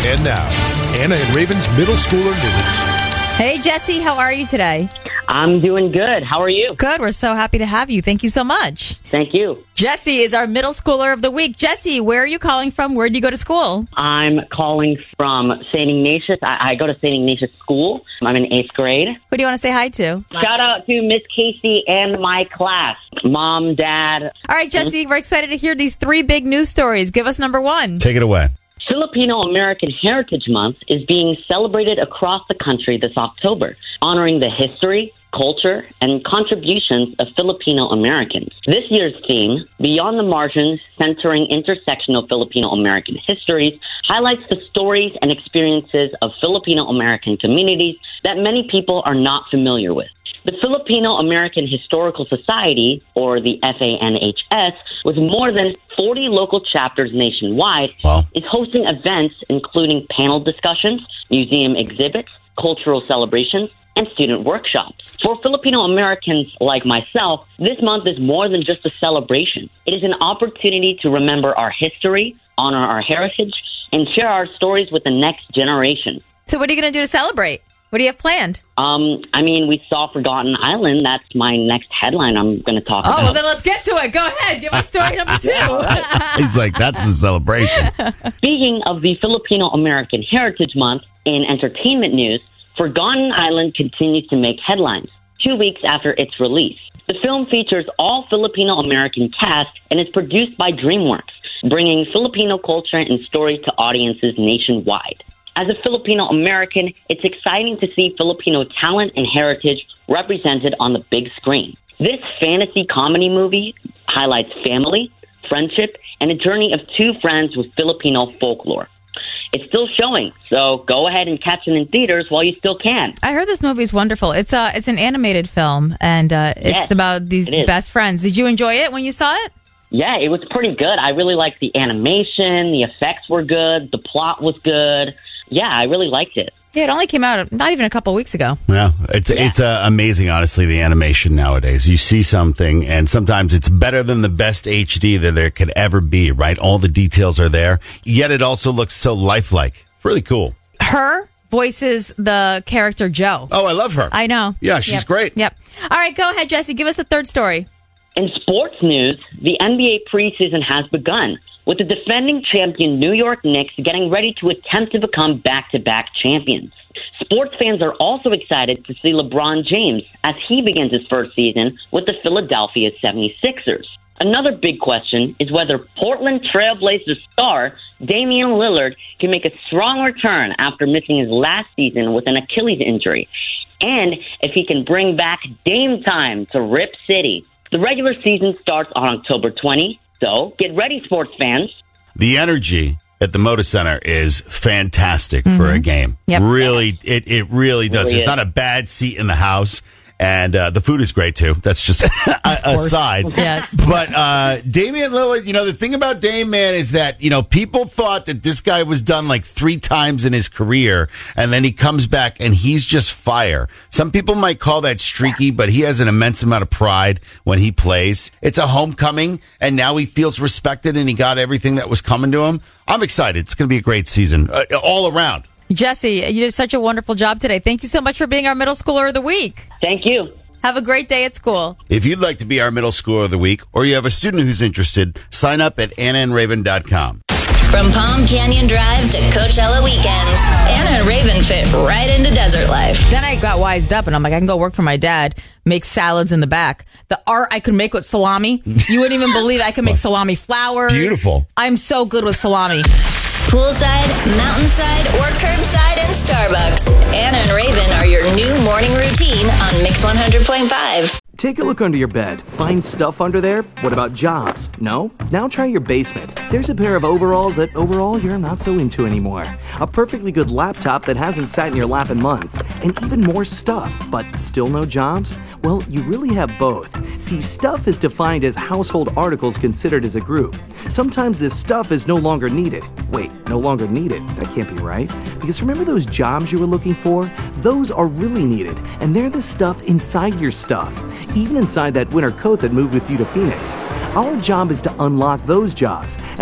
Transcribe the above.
And now, Anna and Raven's Middle Schooler News. Hey, Jesse, how are you today? I'm doing good. How are you? Good. We're so happy to have you. Thank you so much. Thank you. Jesse is our middle schooler of the week. Jesse, where are you calling from? Where do you go to school? I'm calling from St. Ignatius. I go to St. Ignatius School. I'm in 8th grade. Who do you want to say hi to? Shout out to Miss Casey and my class. Mom, Dad. All right, Jesse, we're excited to hear these 3 big news stories. Give us number 1. Take it away. Filipino American Heritage Month is being celebrated across the country this October, honoring the history, culture, and contributions of Filipino Americans. This year's theme, Beyond the Margins, centering intersectional Filipino American histories, highlights the stories and experiences of Filipino American communities that many people are not familiar with. The Filipino American Historical Society, or the FANHS, with more than 40 local chapters nationwide, is hosting events including panel discussions, museum exhibits, cultural celebrations, and student workshops. For Filipino Americans like myself, this month is more than just a celebration. It is an opportunity to remember our history, honor our heritage, and share our stories with the next generation. So what are you going to do to celebrate? What do you have planned? We saw Forgotten Island. That's my next headline I'm going to talk about. Oh, well, then let's get to it. Go ahead. Give us story number 2. He's like, that's the celebration. Speaking of the Filipino American Heritage Month, in entertainment news, Forgotten Island continues to make headlines 2 weeks after its release. The film features all Filipino American cast and is produced by DreamWorks, bringing Filipino culture and stories to audiences nationwide. As a Filipino American, it's exciting to see Filipino talent and heritage represented on the big screen. This fantasy comedy movie highlights family, friendship, and a journey of 2 friends with Filipino folklore. It's still showing, so go ahead and catch it in theaters while you still can. I heard this movie is wonderful. It's an animated film, and it's about these best friends. Did you enjoy it when you saw it? Yeah, it was pretty good. I really liked the animation. The effects were good. The plot was good. Yeah, I really liked it. Yeah, it only came out not even a couple weeks ago. Yeah, it's amazing, honestly, the animation nowadays. You see something, and sometimes it's better than the best HD that there could ever be, right? All the details are there, yet it also looks so lifelike. Really cool. Her voices the character Jo. Oh, I love her. I know. Yeah, she's great. Yep. All right, go ahead, Jesse. Give us a 3rd story. In sports news, the NBA preseason has begun, with the defending champion New York Knicks getting ready to attempt to become back-to-back champions. Sports fans are also excited to see LeBron James as he begins his first season with the Philadelphia 76ers. Another big question is whether Portland Trail Blazers star Damian Lillard can make a strong return after missing his last season with an Achilles injury, and if he can bring back Dame time to Rip City. The regular season starts on October 20, so get ready, sports fans. The energy at the Moda Center is fantastic for a game. Yep. Really, it really does. There's not a bad seat in the house. And the food is great, too. That's just a side. Yes. But Damian Lillard, the thing about Dame, man, is that, people thought that this guy was done like 3 times in his career, and then he comes back and he's just fire. Some people might call that streaky, but he has an immense amount of pride when he plays. It's a homecoming, and now he feels respected, and he got everything that was coming to him. I'm excited. It's going to be a great season all around. Jesse, you did such a wonderful job today. Thank you so much for being our middle schooler of the week. Thank you. Have a great day at school. If you'd like to be our middle schooler of the week, or you have a student who's interested, sign up at AnnaandRaven.com. From Palm Canyon Drive to Coachella weekends, Anna and Raven fit right into desert life. Then I got wised up, and I'm like, I can go work for my dad, make salads in the back. The art I could make with salami, you wouldn't even believe it. I could make salami flowers. Beautiful. I'm so good with salami. Poolside, mountainside, or curbside in Starbucks. Anna and Raven are your new morning routine on Mix 100.5. Take a look under your bed. Find stuff under there? What about jobs? No? Now try your basement. There's a pair of overalls that overall you're not so into anymore. A perfectly good laptop that hasn't sat in your lap in months. And even more stuff, but still no jobs? Well, you really have both. See, stuff is defined as household articles considered as a group. Sometimes this stuff is no longer needed. Wait, no longer needed? That can't be right. Because remember those jobs you were looking for? Those are really needed, and they're the stuff inside your stuff. Even inside that winter coat that moved with you to Phoenix. Our job is to unlock those jobs